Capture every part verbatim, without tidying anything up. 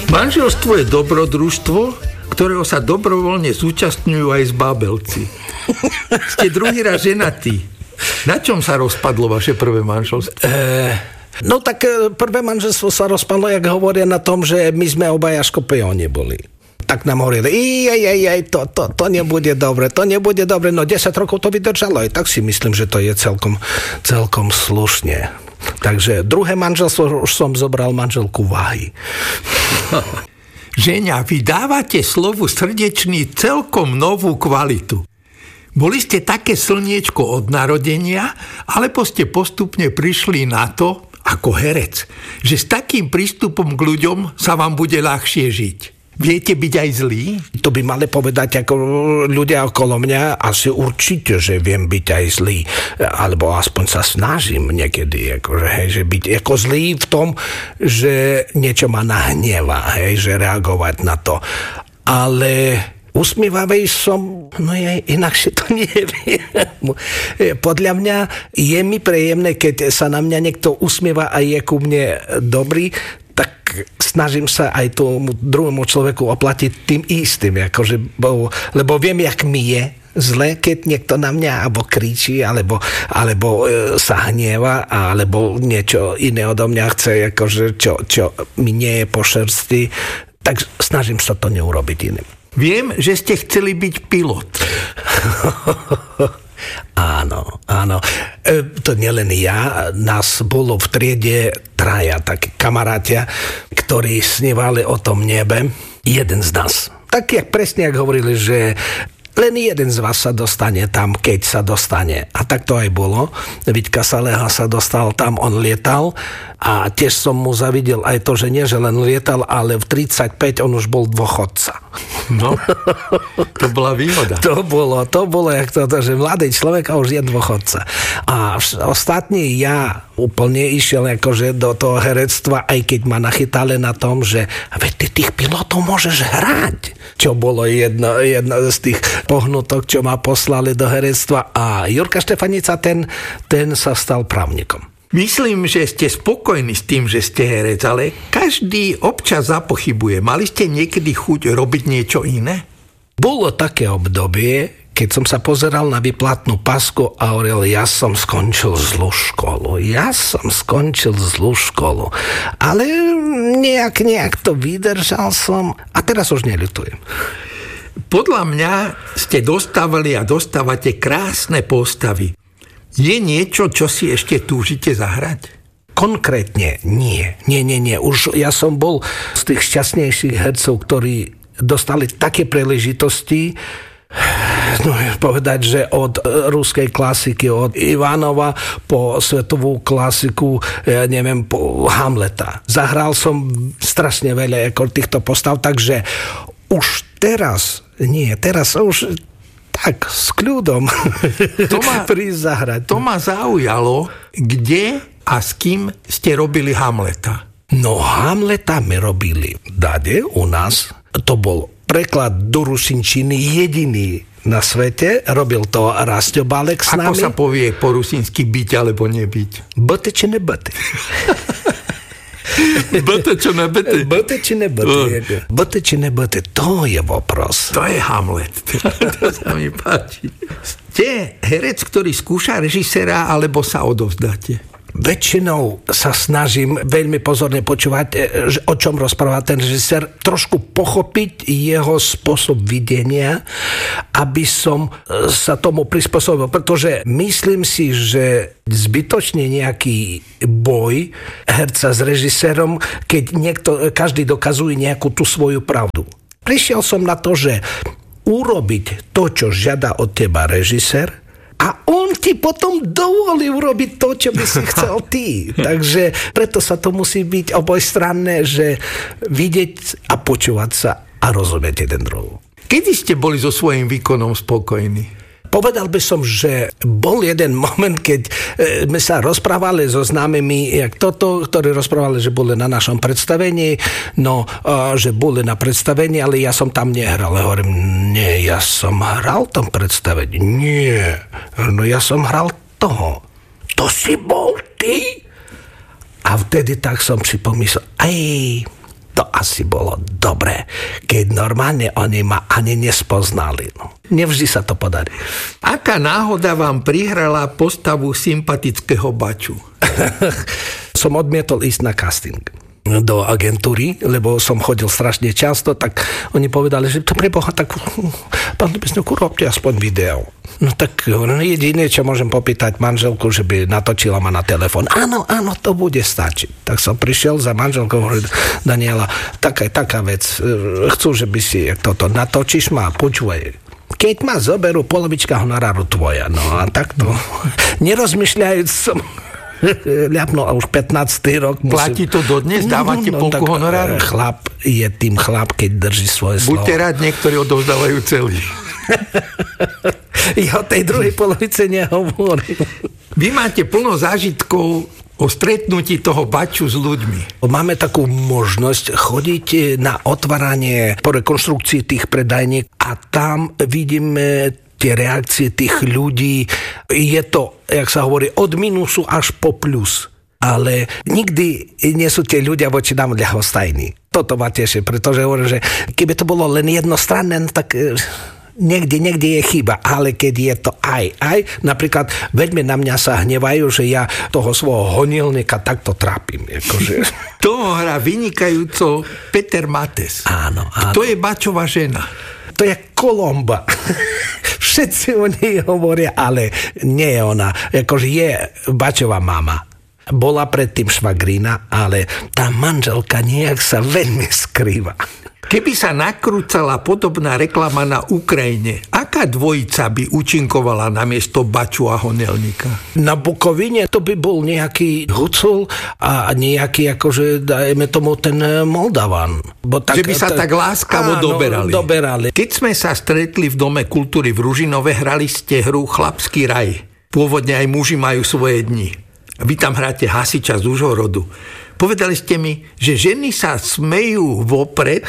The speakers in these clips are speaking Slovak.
Manželstvo je dobrodružstvo, ktorého sa dobrovoľne zúčastňujú aj zbábelci. Ste druhý raz ženatí. Na čom sa rozpadlo vaše prvé manželstvo? E, no tak prvé manželstvo sa rozpadlo, jak hovoria na tom, že my sme obaja škorpióni boli. Tak nám hovorili, ej, ej, ej, to, to, to nebude dobre, to nebude dobre. No desať rokov to vydržalo, aj tak si myslím, že to je celkom, celkom slušne. Takže druhé manželstvo už som zobral manželku Váhy. Ženia, vy dávate slovu srdečný celkom novú kvalitu. Boli ste také slniečko od narodenia, alebo ste postupne prišli na to, ako herec, že s takým prístupom k ľuďom sa vám bude ľahšie žiť? Viete byť aj zlý? To by mali povedať ako ľudia okolo mňa, asi určite, že viem byť aj zlý. Alebo aspoň sa snažím niekedy, akože, hej, že byť ako zlý v tom, že niečo ma nahnevá, hej, že reagovať na to. Ale usmievavej som, no ja inakšie to neviem. Podľa mňa je mi príjemné, keď sa na mňa niekto usmieva a je ku mne dobrý, tak snažím sa aj tomu druhému človeku oplatiť tým istým, akože, lebo viem, jak mi je zle, keď niekto na mňa alebo kričí, alebo, alebo e, sa hnieva, alebo niečo iné odo mňa chce, akože, čo, čo mi nie je po šersti, tak snažím sa to neurobiť iným. Viem, že ste chceli byť pilot. Áno, áno. E, to nielen ja, nás bolo v triede traja takí kamarátia, ktorí snívali o tom nebe. Jeden z nás. Tak, jak presne, jak hovorili, že len jeden z vás sa dostane tam, keď sa dostane. A tak to aj bolo. Viďka Saleha sa dostal tam, on lietal. A tiež som mu zavidel aj to, že nie, že len lietal, ale v tridsaťpäť on už bol dôchodca. No, to bola výhoda. To bolo, to bolo, jak to, že mladý človek a už je dôchodca. A ostatní ja úplne išiel akože do toho herectva, aj keď ma nachytali na tom, že veď ty tých pilotov môžeš hrať. Čo bolo jedno, jedno z tých pohnutok, čo ma poslali do herectva. A Jurka Štefanica, ten, ten sa stal právnikom. Myslím, že ste spokojní s tým, že ste herec, ale každý občas zapochybuje. Mali ste niekedy chuť robiť niečo iné? Bolo také obdobie, keď som sa pozeral na výplatnú pasku a hovoril, ja som skončil zlú školu. Ja som skončil zlú školu. Ale nejak, nejak to vydržal som a teraz už neľutujem. Podľa mňa ste dostávali a dostávate krásne postavy. Je niečo, čo si ešte túžite zahrať? Konkrétne nie. Nie, nie, nie. Už ja som bol z tých šťastnejších hercov, ktorí dostali také príležitosti, no, povedať, že od ruskej klasiky, od Ivanova po svetovú klasiku, ja neviem, po Hamleta. Zahral som strašne veľa ako týchto postav, takže už teraz, nie, teraz už tak, s kľudom to ma, prísť zahrať. To ma zaujalo, kde a s kým ste robili Hamleta? No, Hamleta my robili dade u nás. To bol preklad do rusinčiny jediný na svete. Robil to Rastio Balek s nami. Ako sa povie po rusinsky byť alebo nebyť? Bete či nebete? Bete čo nebete? Bete či nebete? Bete či nebete? To je vopros. To je Hamlet. To sa mi páči. Ste herec, ktorý skúša režisera, alebo sa odovzdáte? Väčšinou sa snažím veľmi pozorne počúvať, o čom rozpráva ten režisér, trošku pochopiť jeho spôsob videnia, aby som sa tomu prispôsobil, pretože myslím si, že zbytočne nejaký boj herca s režisérom, keď niekto, každý dokazuje nejakú tú svoju pravdu. Prišiel som na to, že urobiť to, čo žiada od teba režisér, a on ti potom dovolí urobiť to, čo by si chcel ty. Takže preto sa to musí byť obojstranné, že vidieť a počúvať sa a rozumieť jeden druhú. Kedy ste boli so svojím výkonom spokojní? Povedal by som, že bol jeden moment, keď sme sa rozprávali so známymi, jak toto, ktorí rozprávali, že boli na našom predstavení, no, že boli na predstavení, ale ja som tam nehral. Ja hovorím, nie, ja som hral v tom predstavení. Nie, no ja som hral toho. To si bol ty? A vtedy tak som si pomyslel, aj to asi bolo dobré, keď normálne oni ma ani nespoznali. No. Nevždy sa to podarí. Aká náhoda vám prihrala postavu sympatického Baču? Som odmietol ísť na casting do agentúry, lebo som chodil strašne často, tak oni povedali, že to preboha, tak pán Lebesňuk, urobte aspoň video. No tak jediné, čo môžem popýtať manželku, že by natočila ma na telefón. Áno, áno, to bude stačiť. Tak som prišiel za manželkou, hovoril, Daniela, taká taká vec, chcú, že by si toto natočíš ma, počúvaj. Keď ma zoberú, polovička honoráru tvoja. No a takto, nerozmýšľajúc som ľapnul a už pätnásty rok musím... Platí to dodnes? Dávate no, no, polku honoráru? Chlap je tým chlap, keď drží svoje slovo. Buďte rád, niektorí odovzdávajú celý. Ja o tej druhej polovice nehovorím. Vy máte plno zážitkov o stretnutí toho Baču s ľuďmi. Máme takú možnosť chodiť na otváranie po rekonštrukcii tých predajník a tam vidíme tie reakcie tých ľudí. Je to, jak sa hovorí, od minusu až po plus. Ale nikdy nie sú tie ľudia voči nám ľahostajní. Toto ma teší, pretože hovorím, že keby to bolo len jednostranné, tak niekde, niekde je chyba. Ale keď je to aj, aj, napríklad veľmi na mňa sa hnevajú, že ja toho svojho honilníka takto trápim. Akože... To hrá vynikajúco Peter Mates. Áno, áno. To je Bačova žena. To je Kolomba. Všetci o nej hovoria, ale nie je ona. Akože je Bačova mama. Bola predtým švagrina, ale tá manželka nejak sa veľmi skrýva. Keby sa nakrúcala podobná reklama na Ukrajine, aká dvojica by účinkovala namiesto Baču a Honelníka? Na Bukovine to by bol nejaký Hucul a nejaký, akože dajme tomu ten Moldavan. Bo tak, že by sa t- tak láskavo áno, doberali. doberali. Keď sme sa stretli v Dome kultúry v Ružinove, hrali ste hru Chlapský raj. Pôvodne aj muži majú svoje dni. Vy tam hráte hasiča z Užhorodu. Povedali ste mi, že ženy sa smejú vopred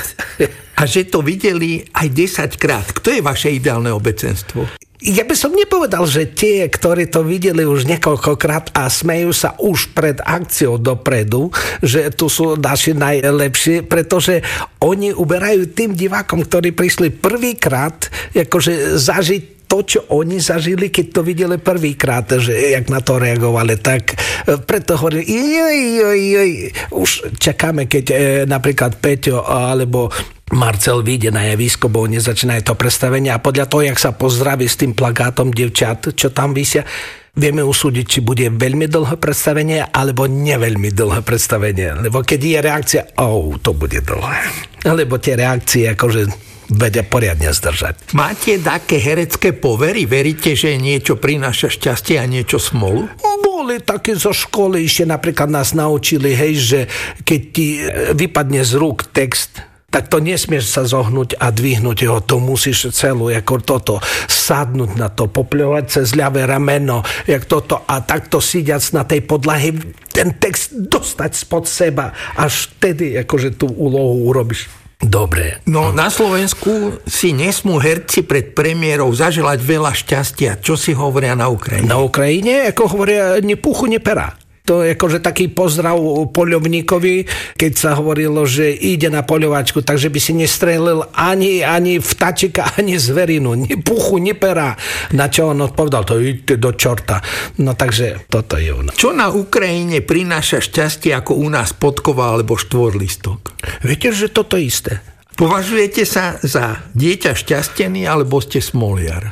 a že to videli aj desaťkrát. Kto je vaše ideálne obecenstvo? Ja by som nepovedal, že tie, ktorí to videli už niekoľkokrát a smejú sa už pred akciou dopredu, že tu sú naši najlepší, pretože oni uberajú tým divákom, ktorí prišli prvýkrát, akože zažiť to, čo oni zažili, keď to videli prvýkrát, že jak na to reagovali, tak preto hovorím, joj, joj, joj, už čakáme, keď e, napríklad Peťo alebo Marcel vyjde na javisko, bo oni začínajú to predstavenie a podľa toho, jak sa pozdraví s tým plagátom dievčat, čo tam vysia, vieme usúdiť, či bude veľmi dlhé predstavenie, alebo neveľmi dlhé predstavenie. Lebo keď je reakcia, oh, to bude dlhé. Lebo tie reakcie, akože vedia poriadne zdržať. Máte také herecké povery? Veríte, že niečo prináša šťastie a niečo smolu? Boli také zo školy, ešte napríklad nás naučili, hej, že keď ti vypadne z rúk text, tak to nesmieš sa zohnúť a dvihnúť ho, to musíš celú, ako toto, sadnúť na to, popľovať cez ľavé rameno, jak toto a takto síďac na tej podlahe, ten text dostať spod seba, až vtedy, akože tú úlohu urobíš. Dobre. No na Slovensku si nesmú herci pred premiérou zaželať veľa šťastia. Čo si hovoria na Ukrajine? Na Ukrajine, ako hovoria, ni puchu, ni pera. To je akože taký pozdrav poľovníkovi, keď sa hovorilo, že ide na poľovačku, takže by si nestrelil ani, ani vtačika, ani zverinu. Ni puchu, ni pera. Na čo on odpovedal? To ide do čorta. No takže toto je ono. Čo na Ukrajine prináša šťastie ako u nás podkova alebo štvorlistok? Viete, že toto isté. Považujete sa za dieťa šťastený alebo ste smoliar?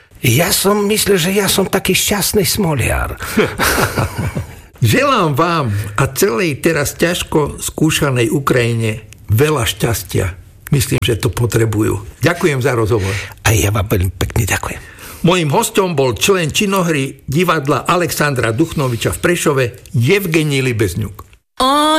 Ja som myslel, že ja som taký šťastný smoliar. Želám vám a celej teraz ťažko skúšanej Ukrajine veľa šťastia. Myslím, že to potrebujú. Ďakujem za rozhovor. A ja vám veľmi pekne ďakujem. Mojím hosťom bol člen činohry divadla Alexandra Duchnoviča v Prešove Evgenij Libezňuk.